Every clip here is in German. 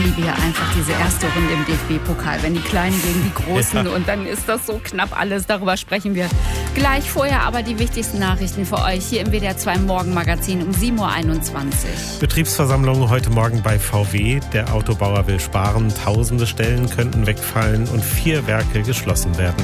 liebe ja einfach diese erste Runde im DFB-Pokal, wenn die Kleinen gegen die Großen und dann ist das so knapp alles. Darüber sprechen wir gleich. Vorher aber die wichtigsten Nachrichten für euch hier im WDR 2 Morgenmagazin um 7.21 Uhr. Betriebsversammlung heute Morgen bei VW. Der Autobauer will sparen. Tausende Stellen könnten wegfallen und 4 Werke geschlossen werden.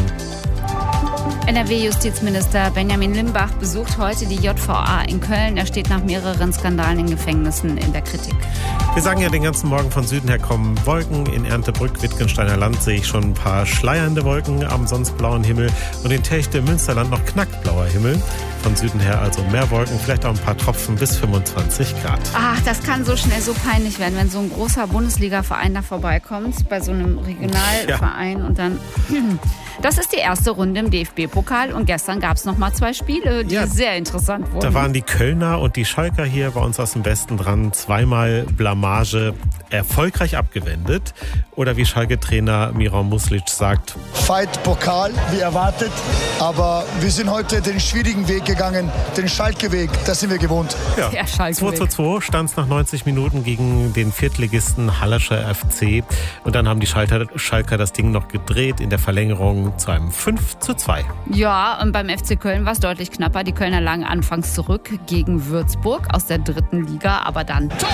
NRW-Justizminister Benjamin Limbach besucht heute die JVA in Köln. Er steht nach mehreren Skandalen in Gefängnissen in der Kritik. Wir sagen ja den ganzen Morgen von Süden her kommen Wolken. In Erntebrück, Wittgensteiner Land sehe ich schon ein paar schleiernde Wolken am sonst blauen Himmel. Und in Techte, Münsterland noch knackblauer Himmel. Von Süden her also mehr Wolken, vielleicht auch ein paar Tropfen bis 25 Grad. Ach, das kann so schnell so peinlich werden, wenn so ein großer Bundesliga-Verein da vorbeikommt, bei so einem Regionalverein und dann... Das ist die erste Runde im DFB-Pokal und gestern gab es noch mal 2 Spiele, die sehr interessant wurden. Da waren die Kölner und die Schalker hier bei uns aus dem Westen dran. Zweimal Blamage erfolgreich abgewendet. Oder wie Schalke-Trainer Miran Muslic sagt: Fight Pokal, wie erwartet. Aber wir sind heute den schwierigen Weg gegangen, den Schalke-Weg. Das sind wir gewohnt. Ja, 2:2 stand es nach 90 Minuten gegen den Viertligisten Hallerscher FC. Und dann haben die Schalker das Ding noch gedreht in der Verlängerung zu einem 5:2. Ja, und beim FC Köln war es deutlich knapper. Die Kölner lagen anfangs zurück gegen Würzburg aus der 3. Liga, aber dann... Tor!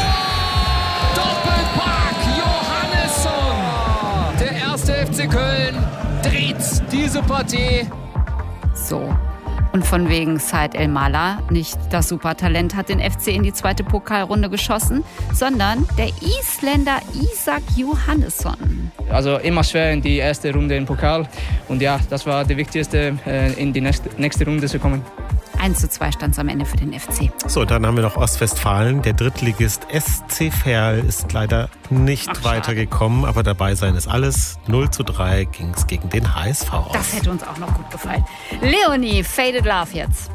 Doppelpack Johannesson! Der erste FC Köln dreht diese Partie. So. Und von wegen Said El-Mala, nicht das Supertalent hat den FC in die 2. Pokalrunde geschossen, sondern der Isländer Isak Johannesson. Also immer schwer in die erste Runde im Pokal. Und ja, das war die wichtigste, in die nächste Runde zu kommen. 1:2 stand es am Ende für den FC. So, dann haben wir noch Ostwestfalen. Der Drittligist SC Verl ist leider nicht weitergekommen, aber dabei sein ist alles. 0:3 ging es gegen den HSV aus. Das hätte uns auch noch gut gefallen. Leonie, Faded Love jetzt.